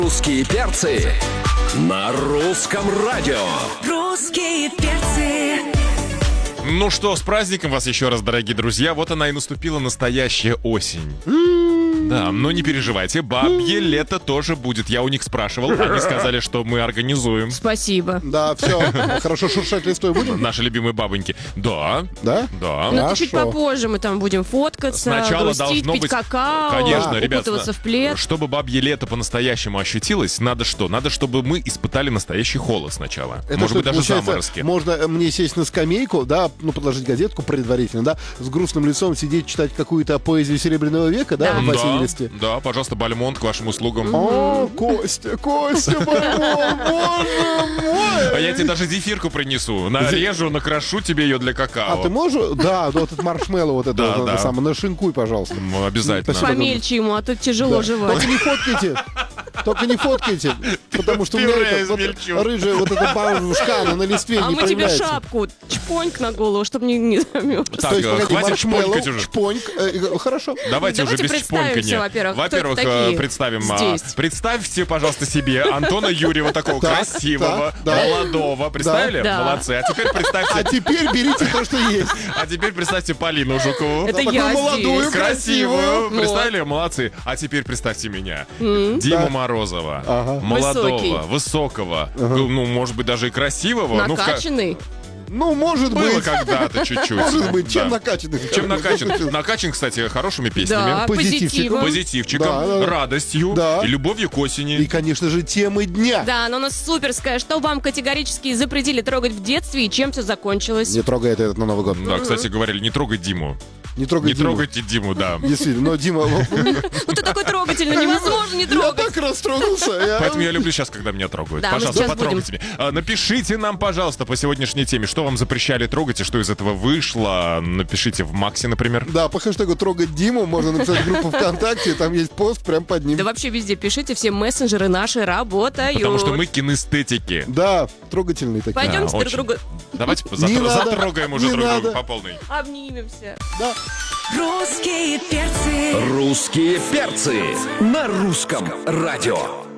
Русские перцы на русском радио. Русские перцы. Ну что, с праздником вас еще раз, дорогие друзья. Вот она и наступила настоящая осень. Да, но не переживайте, бабье лето тоже будет. Я у них спрашивал, они сказали, что мы организуем. Спасибо. Да, все. Хорошо шуршать листой будем? Наши любимые бабоньки. Да, Да? да. Ну, Хорошо. чуть попозже мы там будем фоткаться, Сначала грустить, должно пить быть... какао, Конечно, ребят, укутываться в плед. чтобы бабье лето по-настоящему ощутилось, надо что? Надо, чтобы мы испытали настоящий холод сначала. Это Может что, быть, даже получается, заморозки. Можно мне сесть на скамейку, да, ну, подложить газетку предварительно, да, с грустным лицом сидеть, читать какую-то поэзию Серебряного века, да, в осеннем листе. Да, пожалуйста, Бальмонт к вашим услугам. О, Костя, Бальмон, боже мой! А я тебе даже зефирку принесу. Нарежу, накрошу тебе ее для какао. А ты можешь? Да, вот этот маршмеллоу, вот это Да, вот, да. самое, нашинкуй, пожалуйста. Обязательно. Спасибо. Помельче ему, а то тяжело жевать. Только не фоткайте. Только не фоткайте, потому что у меня Пюре это, вот, измельчу. рыжая вот эта бабушка, она на листве А не мы тебе проявляется. шапку, чпоньк на голову, чтобы не замерз. Так, То есть, погоди, хватит маршмеллоу, шпонькать уже. чпоньк, хорошо. Давайте уже Давайте без представимся, шпонькания. во-первых. Во-первых, Кто это такие представим. здесь? Представьте, пожалуйста, себе Антона Юрьева, такого Так, красивого, так, да. молодого. Представили? Да. Молодцы. А теперь А представьте. теперь берите то, что есть. А теперь представьте Полину Жукову. Это такую я молодую, здесь. Красивую. Вот. Представили? Молодцы. А теперь представьте меня. Диму Морозова. Молодого, высокого. Ну, может быть, даже и красивого. Ну, Накачанный. Ну, может было быть. когда-то чуть-чуть. Может быть, чем Да. накачанный. Чем накачан? Накачан, кстати, хорошими Да, песнями. позитивом. Позитивчиком, Да, да. радостью Да. и любовью к осени. И, конечно же, темы дня. Да, но у нас суперская. Что вам категорически запретили трогать в детстве и чем все закончилось? Не трогай это на Новый год. Да, кстати, говорили, не трогай Диму. Не трогай Не Диму. трогайте Диму, да. Действительно, но Дима... Ну ты такой трогательный, невозможно не Я трогать. так растрогался. Поэтому я люблю сейчас, когда меня трогают. Да, мы Пожалуйста, сейчас потрогайте меня. Напишите нам, пожалуйста, по сегодняшней теме, что вам запрещали трогать и что из этого вышло. Напишите в Максе, например. Да, по хэштегу «Трогать Диму» можно написать в группу ВКонтакте, там есть пост прям под ним. Да вообще везде пишите, все мессенджеры наши работают. Потому что мы кинестетики. Да, трогательные такие. Пойдемте друг очень. друга Давайте Не надо, затрогаем уже не друг друга надо. по полной. обнимемся. Да. Русские перцы. Русские перцы на русском радио.